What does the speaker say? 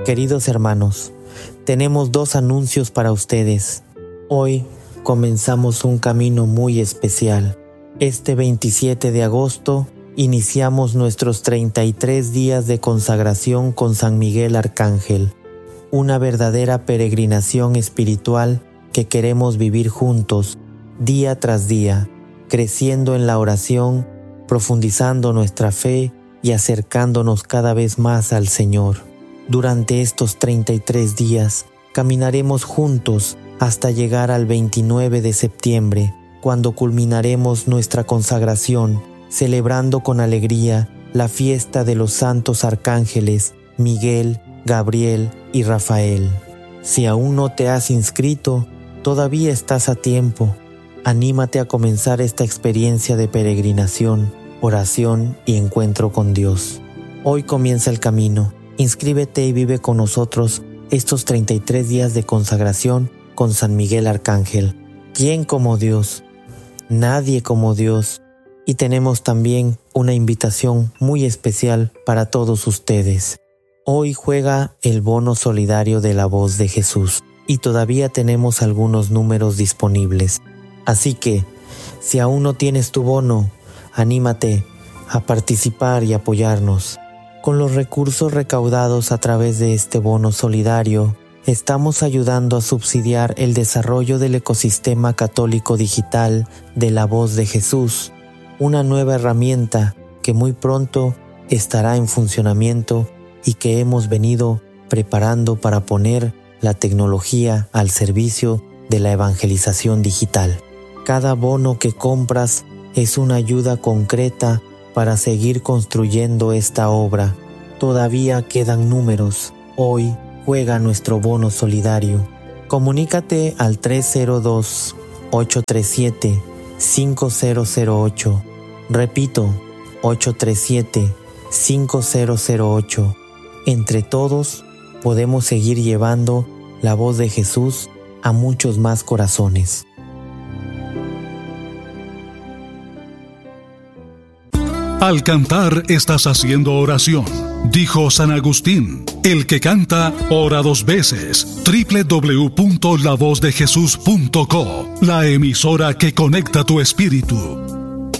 Queridos hermanos, tenemos 2 anuncios para ustedes. Hoy comenzamos un camino muy especial. Este 27 de agosto iniciamos nuestros 33 días de consagración con San Miguel Arcángel, una verdadera peregrinación espiritual que queremos vivir juntos, día tras día, creciendo en la oración, profundizando nuestra fe y acercándonos cada vez más al Señor. Durante estos 33 días, caminaremos juntos hasta llegar al 29 de septiembre, cuando culminaremos nuestra consagración, celebrando con alegría la fiesta de los santos arcángeles Miguel, Gabriel y Rafael. Si aún no te has inscrito, todavía estás a tiempo. Anímate a comenzar esta experiencia de peregrinación, oración y encuentro con Dios. Hoy comienza el camino. Inscríbete y vive con nosotros estos 33 días de consagración con San Miguel Arcángel. ¿Quién como Dios? Nadie como Dios. Y tenemos también una invitación muy especial para todos ustedes. Hoy juega el bono solidario de La Voz de Jesús y todavía tenemos algunos números disponibles. Así que, si aún no tienes tu bono, anímate a participar y apoyarnos. Con los recursos recaudados a través de este bono solidario, estamos ayudando a subsidiar el desarrollo del ecosistema católico digital de La Voz de Jesús, una nueva herramienta que muy pronto estará en funcionamiento y que hemos venido preparando para poner la tecnología al servicio de la evangelización digital. Cada bono que compras es una ayuda concreta para seguir construyendo esta obra. Todavía quedan números. Hoy juega nuestro bono solidario. Comunícate al 302-837-5008. Repito, 837-5008. Entre todos podemos seguir llevando la voz de Jesús a muchos más corazones. Al cantar estás haciendo oración, dijo San Agustín. El que canta, ora 2 veces. www.lavozdejesús.co, la emisora que conecta tu espíritu.